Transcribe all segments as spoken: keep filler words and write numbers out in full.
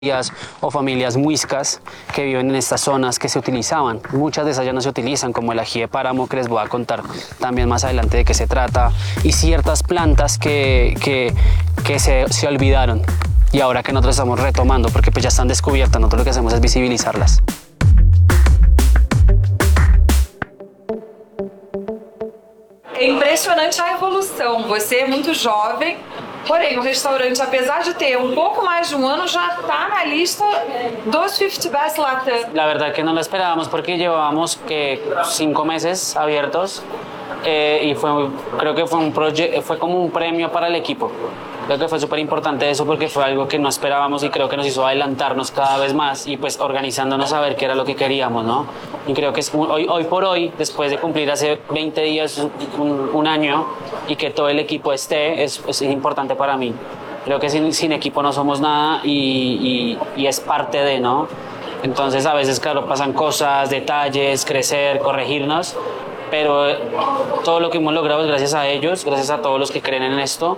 o familias muiscas que viven en estas zonas que se utilizaban. Muchas de esas ya no se utilizan, como el ají de páramo, que les voy a contar también más adelante de qué se trata, y ciertas plantas que, que, que se, se olvidaron y ahora que nosotros estamos retomando porque pues ya están descubiertas, nosotros lo que hacemos es visibilizarlas. É impressionante a evolução. Você é muito jovem, porém o restaurante, apesar de ter um pouco mais de um ano, já está na lista dos cincuenta Best Latam. La verdad que no lo esperábamos porque llevábamos que cinco meses abiertos eh, y fue, creo que fue, un fue como un premio para el equipo. Creo que fue súper importante eso porque fue algo que no esperábamos y creo que nos hizo adelantarnos cada vez más y pues organizándonos a ver qué era lo que queríamos, ¿no? Y creo que es hoy, hoy por hoy, después de cumplir hace veinte días, un, un año y que todo el equipo esté, es, es importante para mí. Creo que sin, sin equipo no somos nada y, y, y es parte de, ¿no? Entonces a veces, claro, pasan cosas, detalles, crecer, corregirnos, pero todo lo que hemos logrado es gracias a ellos, gracias a todos los que creen en esto.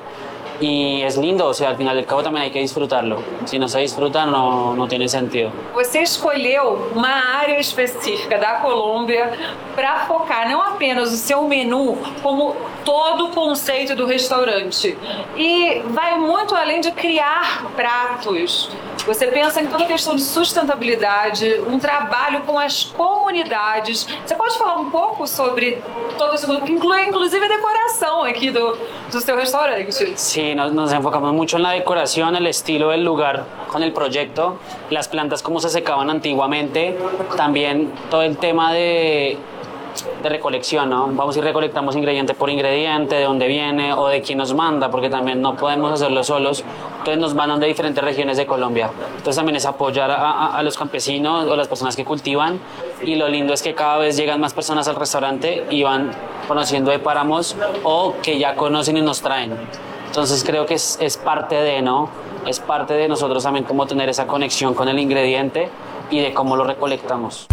Y es lindo, o sea, al final del cabo también hay que disfrutarlo. Si no se disfruta, no, no tiene sentido. Você escolheu uma área específica da Colômbia para focar não apenas o seu menu, como todo o conceito do restaurante. E vai muito além de criar pratos. Você pensa em toda a questão de sustentabilidade, um trabalho com as comunidades. Você pode falar um pouco sobre todo isso, que inclui inclusive a decoração aqui do, do seu restaurante? Sí, nos, nos enfocamos mucho en la decoración, el estilo del lugar con el proyecto, las plantas como se secaban antiguamente, también todo el tema de, de recolección, ¿no? Vamos y recolectamos ingrediente por ingrediente, de dónde viene o de quién nos manda, porque también no podemos hacerlo solos, entonces nos mandan de diferentes regiones de Colombia. Entonces también es apoyar a, a, a los campesinos o las personas que cultivan, y lo lindo es que cada vez llegan más personas al restaurante y van conociendo de páramos o que ya conocen y nos traen. Entonces creo que es, es parte de, ¿no? Es parte de nosotros también cómo tener esa conexión con el ingrediente y de cómo lo recolectamos.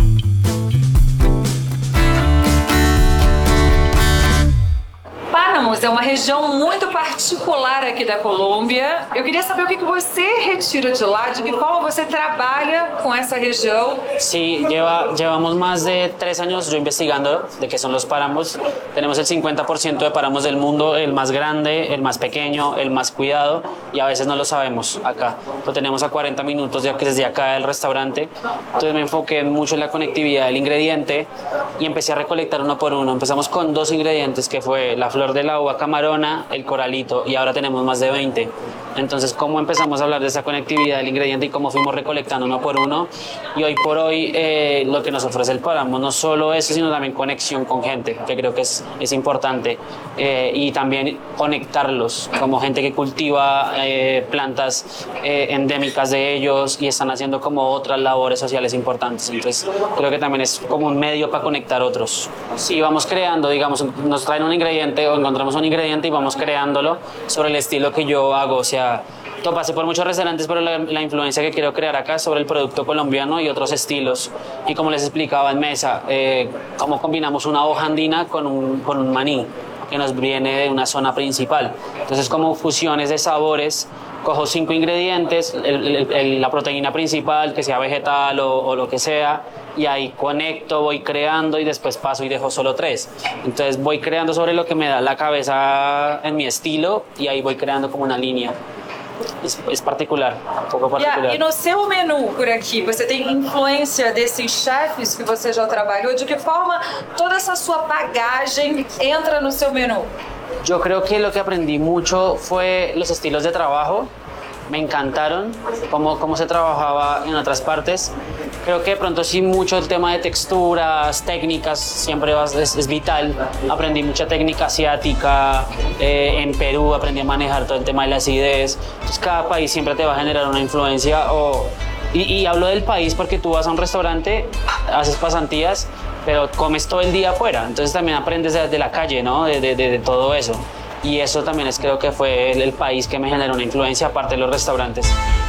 Páramos é uma região muito particular aqui da Colômbia. Eu queria saber o que você retira de lá, de que forma você trabalha con esa región. Sí, lleva, llevamos más de tres años yo investigando de qué son los páramos. Tenemos el cincuenta por ciento de páramos del mundo, el más grande, el más pequeño, el más cuidado, y a veces no lo sabemos acá. Lo tenemos a cuarenta minutos ya que desde acá del restaurante. Entonces me enfoqué mucho en la conectividad del ingrediente y empecé a recolectar uno por uno. Empezamos con dos ingredientes, que fue la flor de la uva camarona, el coralito, y ahora tenemos más de veinte. Entonces, cómo empezamos a hablar de esa conectividad del ingrediente y cómo fuimos recolectando uno por uno, y hoy por hoy eh, lo que nos ofrece el páramo, no solo eso, sino también conexión con gente, que creo que es, es importante, eh, y también conectarlos como gente que cultiva eh, plantas eh, endémicas de ellos y están haciendo como otras labores sociales importantes. Entonces, creo que también es como un medio para conectar otros. Si vamos creando, digamos, nos traen un ingrediente o encontramos un ingrediente y vamos creándolo sobre el estilo que yo hago, o sea, yo pasé por muchos restaurantes, pero la, la influencia que quiero crear acá es sobre el producto colombiano y otros estilos. Y como les explicaba en mesa, eh, cómo combinamos una hoja andina con un, con un maní que nos viene de una zona principal. Entonces, como fusiones de sabores, cojo cinco ingredientes, el, el, el, la proteína principal, que sea vegetal o, o lo que sea, y ahí conecto, voy creando y después paso y dejo solo tres. Entonces voy creando sobre lo que me da la cabeza en mi estilo y ahí voy creando como una línea. Es, es particular, um pouco particular. E, e no seu menu por aqui, você tem influência desses chefes que você já trabalhou? De que forma toda essa sua bagagem entra no seu menu? Yo creo que lo que aprendí mucho fue los estilos de trabajo. Me encantaron cómo, cómo se trabajaba en otras partes. Creo que de pronto sí mucho el tema de texturas, técnicas, siempre es, es vital. Aprendí mucha técnica asiática, eh, en Perú aprendí a manejar todo el tema de la acidez. Entonces cada país siempre te va a generar una influencia. O, y, y hablo del país porque tú vas a un restaurante, haces pasantías, pero comes todo el día afuera. Entonces también aprendes de, de la calle, ¿no? de, de, de, de todo eso. Y eso también es, creo que fue el, el país que me generó una influencia, aparte de los restaurantes.